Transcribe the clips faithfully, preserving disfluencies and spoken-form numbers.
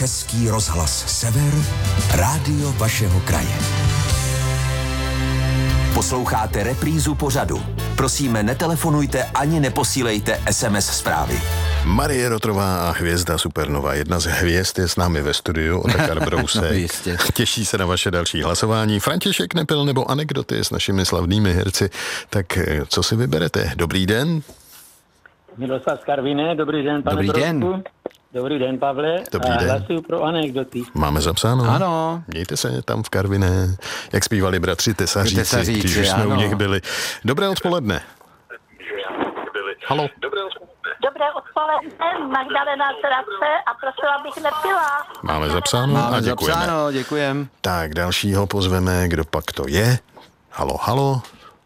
Český rozhlas Sever, rádio vašeho kraje. Posloucháte reprízu pořadu. Prosíme, netelefonujte ani neposílejte es em es zprávy. Marie Rotrová a hvězda Supernova. Jedna z hvězd je s námi ve studiu, Otakar Brousek. No, Těší se na vaše další hlasování. František Nepil nebo anekdoty s našimi slavnými herci. Tak co si vyberete? Dobrý den. Miroslav z Karviné, dobrý den, pane Dobrý den. Brousku. Dobrý den, Pavle. Dobrý a den. hlasuju pro anekdoty. Máme zapsáno? Ano. Mějte se tam v Karviné. Jak zpívali bratři Tesaříci, Tesaříci, když už jsme ano. u nich byli. Dobré odpoledne. Halo. Dobré odpoledne, Magdalena z Hradce a prosila bych Nepila. Máme zapsáno Máme a děkujeme. zapsáno, děkujem. Tak, dalšího pozveme, kdo pak to je. Halo, halo.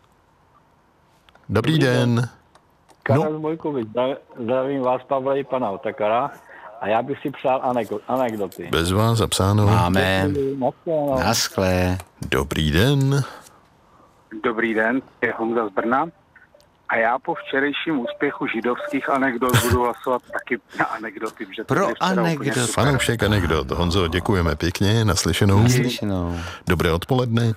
Dobrý den. Karel no. Mojkovič, zdravím vás, Pavle, i pana Otakara. A já bych si přál aneko- anekdoty. Bez vás zapsáno. Máme. Naschle. Naschle. Dobrý den. Dobrý den, je Honza z Brna. A já po včerejším úspěchu židovských anekdot budu hlasovat taky na anekdoty. Protože Pro to je včera úplně anekdoty. super. Fanoušek anekdot. Honzo, děkujeme pěkně, naslyšenou. Naslyšenou. Dobré odpoledne.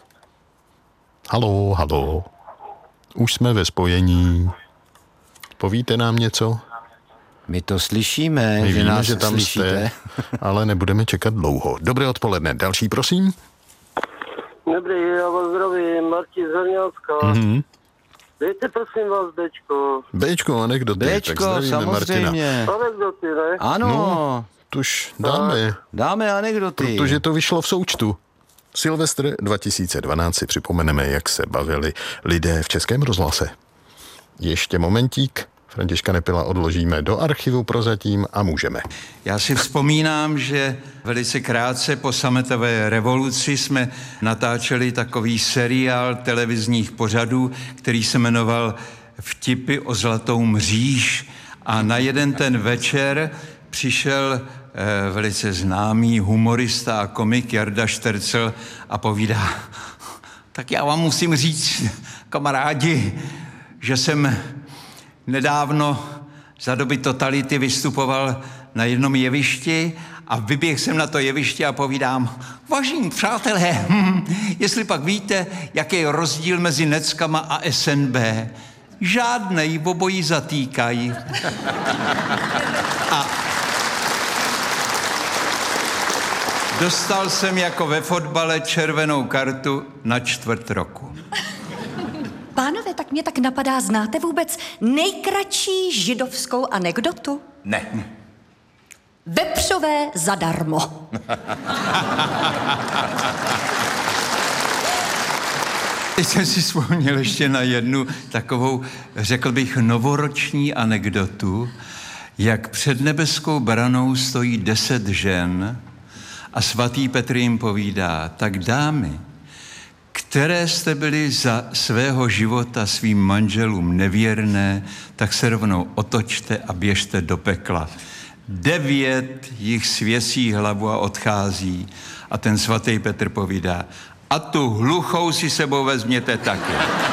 Halo, halo. Už jsme ve spojení. Povíte nám něco? My to slyšíme, My že víme, nás že tam slyšíte. jste, ale nebudeme čekat dlouho. Dobré odpoledne. Další, prosím. Dobrý, já vás zdravím, Martin z Hrdňanska. Mhm. Dejte prosím vás Bčko. Bčko, anekdoty. tak Bčko, zdravíme Martina. samozřejmě. Anekdoty, ne? Ano, No. Tuž dáme, dáme anekdoty. protože to vyšlo v součtu. Silvestr dva tisíce dvanáct si připomeneme, jak se bavili lidé v Českém rozhlase. Ještě momentík. Františka Nepila odložíme do archivu prozatím a můžeme. Já si vzpomínám, že velice krátce po sametové revoluci jsme natáčeli takový seriál televizních pořadů, který se jmenoval Vtipy o zlatou mříž. A na jeden ten večer přišel eh, velice známý humorista a komik Jarda Štercel a povídá: tak já vám musím říct, kamarádi, že jsem nedávno za doby totality vystupoval na jednom jevišti a vyběhl jsem na to jeviště a povídám: vážení přátelé, hm, jestli pak víte, jaký je rozdíl mezi Neckama a es en bé. Žádnej, obojí zatýkají. A dostal jsem jako ve fotbale červenou kartu na čtvrt roku. Pánové, tak mě tak napadá, znáte vůbec nejkratší židovskou anekdotu? Ne. Vepřové zadarmo. Teď jsem si vzpomněl ještě na jednu takovou, řekl bych, novoroční anekdotu, jak před nebeskou branou stojí deset žen a svatý Petr jim povídá: tak dámy, které jste byli za svého života svým manželům nevěrné, tak se rovnou otočte a běžte do pekla. Devět jich svěsí hlavu a odchází. A ten svatý Petr povídá: a tu hluchou si sebou vezměte taky.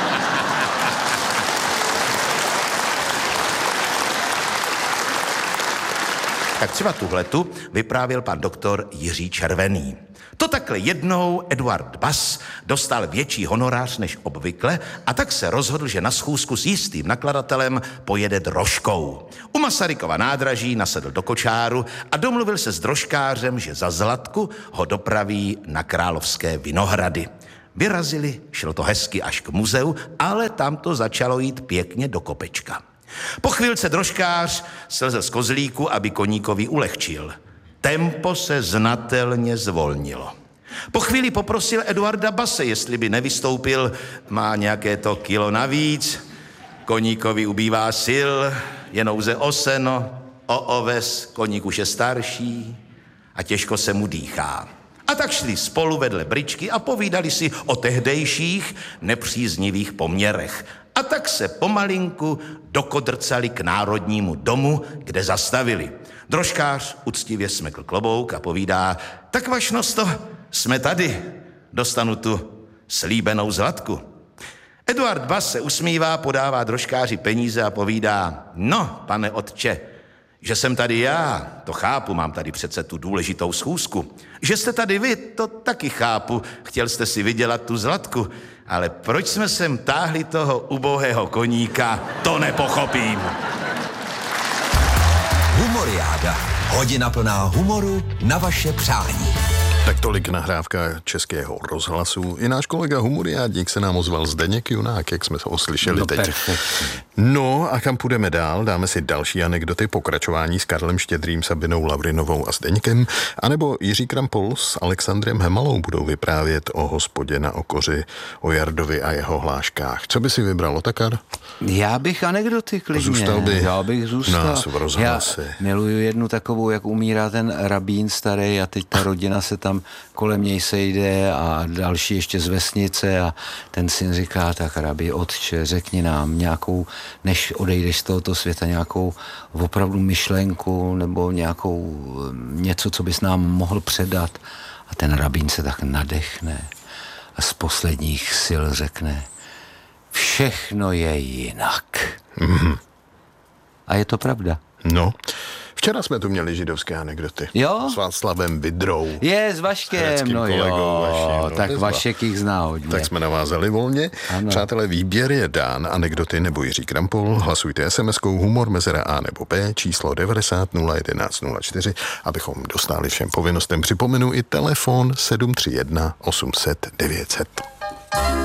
Tak třeba tuhletu vyprávěl pan doktor Jiří Červený. To takhle jednou Eduard Bass dostal větší honorář než obvykle a tak se rozhodl, že na schůzku s jistým nakladatelem pojede drožkou. U Masarykova nádraží nasedl do kočáru a domluvil se s drožkářem, že za Zlatku ho dopraví na Královské Vinohrady. Vyrazili, šlo to hezky až k muzeu, ale tam to začalo jít pěkně do kopečka. Po chvilce drožkář slezl z kozlíku, aby koníkovi ulehčil. Tempo se znatelně zvolnilo. Po chvíli poprosil Eduarda Base, jestli by nevystoupil, má nějaké to kilo navíc, koníkovi ubývá sil, je nouze o seno, o oves, koník už je starší a těžko se mu dýchá. A tak šli spolu vedle bričky a povídali si o tehdejších nepříznivých poměrech. A tak se pomalinku dokodrcali k Národnímu domu, kde zastavili. Drožkář uctivě smekl klobouk a povídá: tak vašnosto, jsme tady, dostanu tu slíbenou Zlatku. Eduard Bass se usmívá, podává drožkáři peníze a povídá: no, pane otče, Že jsem tady já, to chápu, mám tady přece tu důležitou schůzku. Že jste tady vy, to taky chápu, chtěl jste si vydělat tu zlatku. Ale proč jsme sem táhli toho ubohého koníka, to nepochopím. Humoriáda. Hodina plná humoru na vaše přání. Tak tolik nahrávka Českého rozhlasu. I náš kolega humoriádník se nám ozval Zdeněk Junák, jak jsme ho slyšeli no, teď. Perfektně. No a kam půjdeme dál? Dáme si další anekdoty, pokračování s Karlem Štědrým, Sabinou Lavrinovou a Zdeňkem, anebo Jiří Krampol s Alexandrem Hemalou budou vyprávět o hospodě na Okoři, o Jardovi a jeho hláškách. Co by si vybral, Otakar? Já bych anekdoty klidně. Zůstal by Já bych zůstal. nás v rozhlase. Já miluju jednu takovou, jak umírá ten rabín starý a teď ta rodina se tam kolem něj sejde a další ještě z vesnice a ten syn říká, tak rabí, otče, řekni nám nějakou, než odejdeš z tohoto světa, nějakou opravdu myšlenku nebo nějakou něco, co bys nám mohl předat. A ten rabín se tak nadechne a z posledních sil řekne, všechno je jinak. Mm-hmm. A je to pravda. No, včera jsme tu měli židovské anekdoty. Jo? S Václavem Vidrou. Je, s Vaškem, no jo, vaším, no, tak Vašek jich zná hodně. Tak jsme navázali volně. Ano. Přátelé, výběr je dán, anekdoty nebo Jiří Krampol. Hlasujte es em eskou humor mezera A nebo B, číslo devadesát nula jedenáct nula čtyři, abychom dostali všem povinnostem. Připomenu i telefon sedm tři jedna osm set devět set.